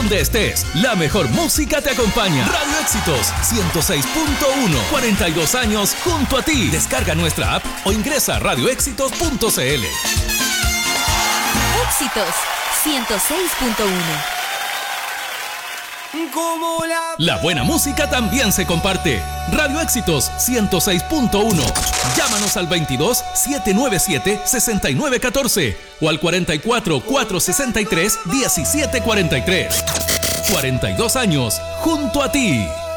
donde estés, la mejor música te acompaña. Radio Éxitos 106.1. 42 años junto a ti. Descarga nuestra app o ingresa a radioéxitos.cl. Éxitos 106.1. La buena música también se comparte. Radio Éxitos 106.1. Llámanos al 22 797 6914 o al 44 463 1743. 42 años junto a ti.